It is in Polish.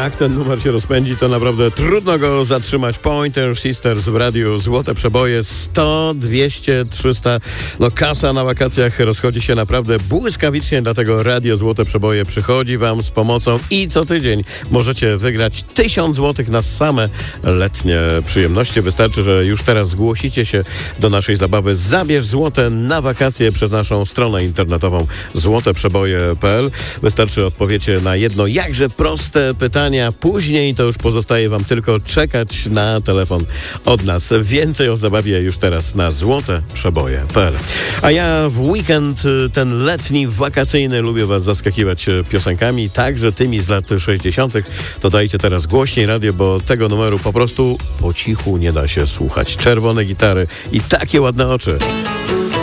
jak ten numer się rozpędzi, to naprawdę trudno go zatrzymać. Pointer Sisters w radiu, złote przeboje, 100, 200, 300. No kasa na wakacjach rozchodzi się naprawdę błyskawicznie, dlatego radio Złote Przeboje przychodzi wam z pomocą i co tydzień możecie wygrać 1000 zł na same letnie przyjemności. Wystarczy, że już teraz zgłosicie się do naszej zabawy Zabierz złote na wakacje przez naszą stronę internetową złoteprzeboje.pl. Wystarczy odpowiecie na jedno jakże proste pytania. Później to już pozostaje wam tylko czekać na telefon od nas. Więcej o zabawie już teraz na złoteprzeboje.pl. A ja w weekend ten letni, wakacyjny lubię was zaskakiwać piosenkami, także tymi z lat 60. To dajcie teraz głośniej radio, bo tego numeru po prostu po cichu nie da się słuchać. Czerwone gitary i takie ładne oczy.